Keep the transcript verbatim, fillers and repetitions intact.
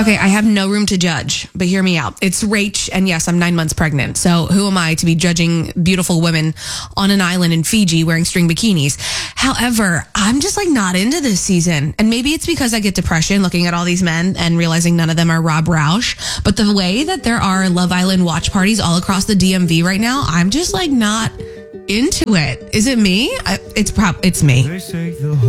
Okay, I have no room to judge, but hear me out. It's Rach, and yes, I'm nine months pregnant. So who am I to be judging beautiful women on an island in Fiji wearing string bikinis? However, I'm just like not into this season. And maybe it's because I get depression looking at all these men and realizing none of them are Rob Roush. But the way that there are Love Island watch parties all across the D M V right now, I'm just like not into it. Is it me? I, it's prob it's me.